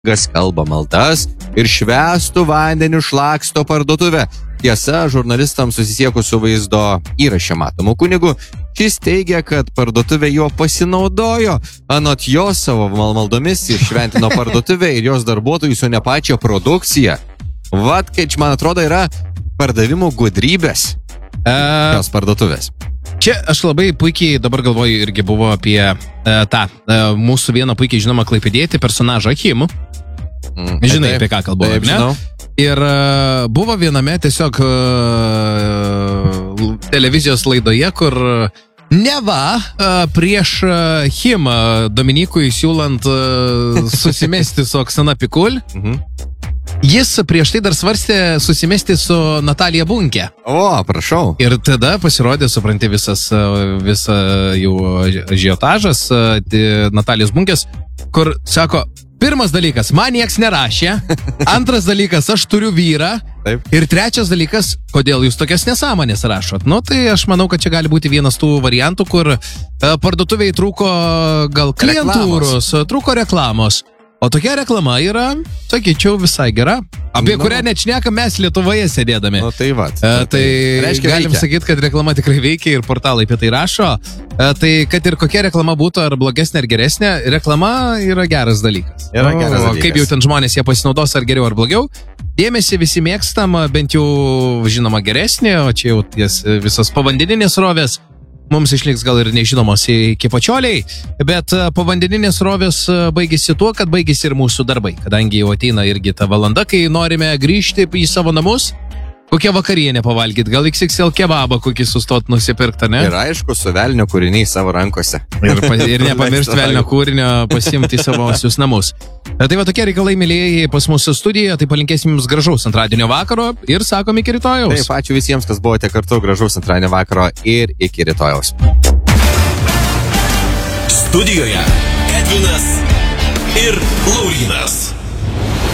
kalba maldas ir švęstų vandeniu šlaksto parduotuvę. Tiesa, žurnalistams susisiekus su vaizdo įraše matomu kunigu, šis teigia, kad parduotuvė jo pasinaudojo. Anot jo savo maldomis iššventino parduotuvę ir jos darbuotojus, o ne pačią produkciją. Vat, kai man atrodo, yra pardavimų gudrybės jos parduotuvės. Čia aš labai puikiai dabar galvoju irgi buvo apie tą mūsų vieną puikiai žinomą klaipėdietį personažą Achimų. Žinai, apie ką kalbu, ne? Žinau. Ir buvo viename tiesiog televizijos laidoje, kur neva prieš Himą Dominikui siūlant susimesti su Oksana Pikul, jis prieš tai dar svarstė susimesti su Natalija Bunke. O, prašau. Ir tada pasirodė, supranti, visa jų ažiotažas Natalijos Bunkės, kur sako, pirmas dalykas, man nieks nerašė, antras dalykas, aš turiu vyrą, Taip. Ir trečias dalykas, kodėl jūs tokias nesąmonės rašot. Nu, tai aš manau, kad čia gali būti vienas tų variantų, kur parduotuviai trūko gal klientūros, trūko reklamos. O tokia reklama yra, sakyčiau, visai gera, apie kurią net šnekam mes Lietuvoje sėdėdami. Nu, tai va. Tai galim sakyti, kad reklama tikrai veikia ir portalai apie tai rašo. Tai kad ir kokia reklama būtų, ar blogesnė, ar geresnė, reklama yra geras dalykas. Kaip jau ten žmonės jie pasinaudos, ar geriau, ar blogiau. Dėmesį visi mėgstam, bent jau žinoma geresnė, o čia jau visos povandeninės rovės. Mums išliks gal ir nežinomos iki pačioliai, bet povandeninės rovės baigėsi tuo, kad baigėsi ir mūsų darbai, kadangi jau ateina irgi ta valanda, kai norime grįžti į savo namus, kokią vakarienę pavalgyti, gal XXL kebabą kokį sustot nusipirkti, ne? Ir aišku, su velnio kūriniai savo rankose. Ir nepamiršti velnio kūrinio pasiimti į savosius namus. Tai va tokie reikalai, mylėjai, pas mūsų studijoje, tai palinkėsim jums gražaus antradienio vakaro ir sakom iki rytojaus. Taip, ačiū visiems, kas buvote kartu, gražaus antradienio vakaro ir iki rytojaus. Studijoje Edvinas ir Laurynas.